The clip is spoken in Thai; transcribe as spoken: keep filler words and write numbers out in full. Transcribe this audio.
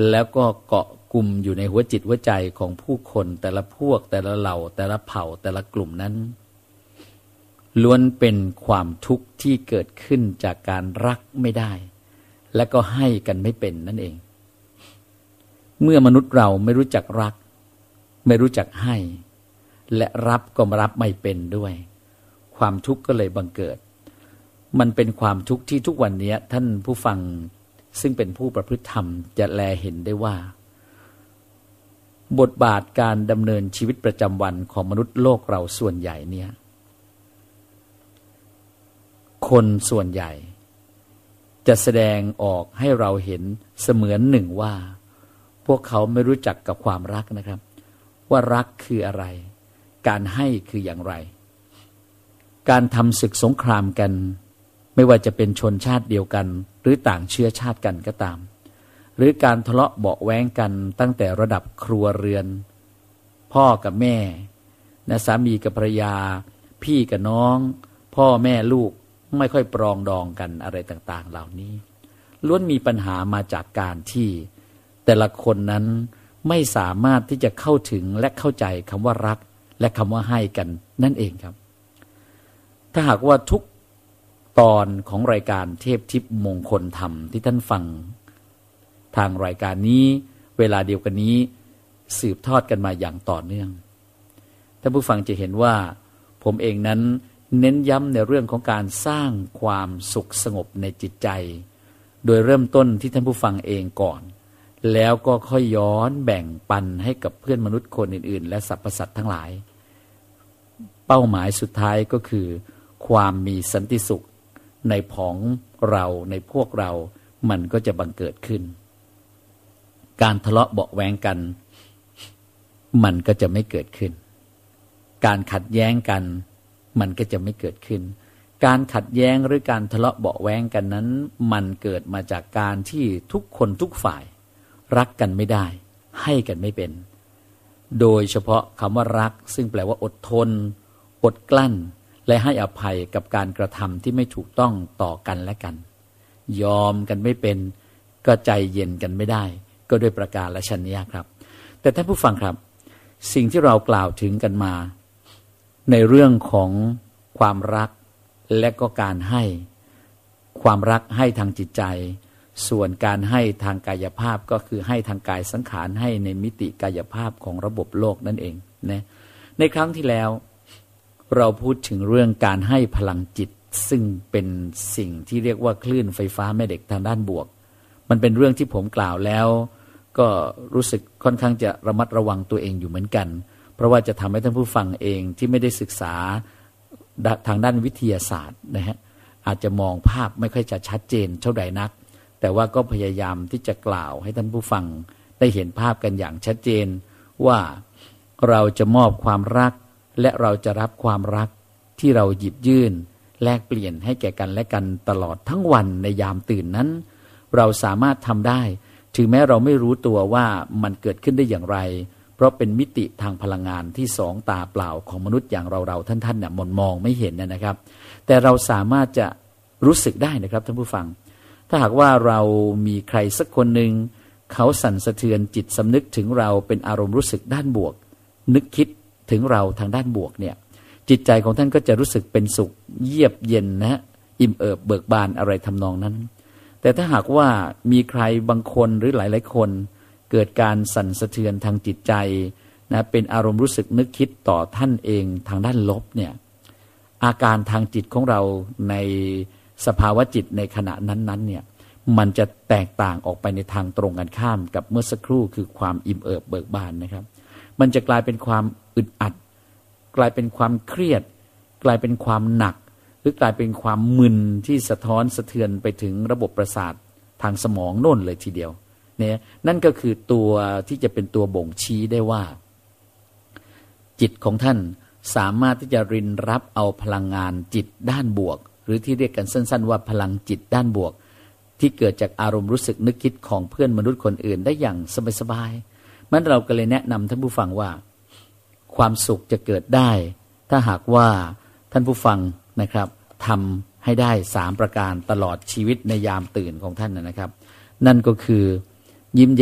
แล้วก็เกาะกลุ่มอยู่ในหัวจิตหัวใจของผู้คนแต่ละพวกแต่ละเหล่าแต่ละเผ่าแต่ละกลุ่มนั้นล้วนเป็นความทุกข์ที่เกิดขึ้นจากการรักไม่ได้และก็ให้กันไม่เป็นนั่นเองเมื่อมนุษย์เราไม่รู้จักรักไม่รู้จักให้และรับก็รับไม่เป็นด้วยความทุกข์ก็เลยบังเกิดมันเป็นความทุกข์ที่ทุกวันนี้ท่านผู้ฟังซึ่งเป็นผู้ประพฤติธรรมจะแลเห็นได้ว่าบทบาทการดำเนินชีวิตประจำวันของมนุษย์โลกเราส่วนใหญ่เนี่ยคนส่วนใหญ่จะแสดงออกให้เราเห็นเสมือนหนึ่งว่าพวกเขาไม่รู้จักกับความรักนะครับว่ารักคืออะไรการให้คืออย่างไรการทำศึกสงครามกันไม่ว่าจะเป็นชนชาติเดียวกันหรือต่างเชื้อชาติกันก็ตามหรือการทะเลาะเบาะแว้งกันตั้งแต่ระดับครัวเรือนพ่อกับแม่นะสามีกับภรรยาพี่กับน้องพ่อแม่ลูกไม่ค่อยปรองดองกันอะไรต่างๆเหล่านี้ล้วนมีปัญหามาจากการที่แต่ละคนนั้นไม่สามารถที่จะเข้าถึงและเข้าใจคำว่ารักและคำว่าให้กันนั่นเองครับถ้าหากว่าทุกตอนของรายการเทพทิพย์มงคลธรรมที่ท่านฟังทางรายการนี้เวลาเดียวกันนี้สืบทอดกันมาอย่างต่อเนื่องท่านผู้ฟังจะเห็นว่าผมเองนั้นเน้นย้ำในเรื่องของการสร้างความสุขสงบในจิตใจโดยเริ่มต้นที่ท่านผู้ฟังเองก่อนแล้วก็ค่อยย้อนแบ่งปันให้กับเพื่อนมนุษย์คนอื่นๆและสรรพสัตว์ทั้งหลายเป้าหมายสุดท้ายก็คือความมีสันติสุขในของเราในพวกเรามันก็จะบังเกิดขึ้นการทะเลาะเบาะแว้งกันมันก็จะไม่เกิดขึ้นการขัดแย้งกันมันก็จะไม่เกิดขึ้นการขัดแย้งหรือการทะเลาะเบาะแว้งกันนั้นมันเกิดมาจากการที่ทุกคนทุกฝ่ายรักกันไม่ได้ให้กันไม่เป็นโดยเฉพาะคำว่ารักซึ่งแปลว่าอดทนอดกลั้นและให้อภัยกับการกระทำที่ไม่ถูกต้องต่อกันและกันยอมกันไม่เป็นก็ใจเย็นกันไม่ได้ก็ด้วยประการละชนีครับแต่ท่านผู้ฟังครับสิ่งที่เรากล่าวถึงกันมาในเรื่องของความรักและก็การให้ความรักให้ทางจิตใจส่วนการให้ทางกายภาพก็คือให้ทางกายสังขารให้ในมิติกายภาพของระบบโลกนั่นเองนะในครั้งที่แล้วเราพูดถึงเรื่องการให้พลังจิตซึ่งเป็นสิ่งที่เรียกว่าคลื่นไฟฟ้าแม่เหล็กทางด้านบวกมันเป็นเรื่องที่ผมกล่าวแล้วก็รู้สึกค่อนข้างจะระมัดระวังตัวเองอยู่เหมือนกันเพราะว่าจะทำให้ท่านผู้ฟังเองที่ไม่ได้ศึกษาทางด้านวิทยาศาสตร์นะฮะอาจจะมองภาพไม่ค่อยจะชัดเจนเท่าใดนักแต่ว่าก็พยายามที่จะกล่าวให้ท่านผู้ฟังได้เห็นภาพกันอย่างชัดเจนว่าเราจะมอบความรักและเราจะรับความรักที่เราหยิบยื่นแลกเปลี่ยนให้แก่กันและกันตลอดทั้งวันในยามตื่นนั้นเราสามารถทำได้ถึงแม้เราไม่รู้ตัวว่ามันเกิดขึ้นได้อย่างไรเพราะเป็นมิติทางพลังงานที่สองตาเปล่าของมนุษย์อย่างเราๆท่านๆเนี่ยมนมองไม่เห็นนะครับแต่เราสามารถจะรู้สึกได้นะครับท่านผู้ฟังถ้าหากว่าเรามีใครสักคนหนึ่งเขาสั่นสะเทือนจิตสำนึกถึงเราเป็นอารมณ์รู้สึกด้านบวกนึกคิดถึงเราทางด้านบวกเนี่ยจิตใจของท่านก็จะรู้สึกเป็นสุขเยือกเย็นนะอิ่มเอิบเบิกบานอะไรทำนองนั้นแต่ถ้าหากว่ามีใครบางคนหรือหลายๆคนเกิดการสั่นสะเทือนทางจิตใจนะเป็นอารมณ์รู้สึกนึกคิดต่อท่านเองทางด้านลบเนี่ยอาการทางจิตของเราในสภาวะจิตในขณะนั้นๆเนี่ยมันจะแตกต่างออกไปในทางตรงกันข้ามกับเมื่อสักครู่คือความอิ่มเอิบเบิกบานนะครับมันจะกลายเป็นความอึดอัดกลายเป็นความเครียดกลายเป็นความหนักหรือกลายเป็นความมึนที่สะท้อนสะเทือนไปถึงระบบประสาททางสมองโน่นเลยทีเดียวเนี่ยนั่นก็คือตัวที่จะเป็นตัวบ่งชี้ได้ว่าจิตของท่านสามารถที่จะรินรับเอาพลังงานจิตด้านบวกหรือที่เรียกกันสั้นๆว่าพลังจิตด้านบวกที่เกิดจากอารมณ์รู้สึกนึกคิดของเพื่อนมนุษย์คนอื่นได้อย่างสบายๆมันเราก็เลยแนะนำท่านผู้ฟังว่าความสุขจะเกิดได้ถ้าหากว่าท่านผู้ฟังนะครับทำให้ได้สามประการตลอดชีวิตในยามตื่นของท่านนะครับนั่นก็คือยิ้ม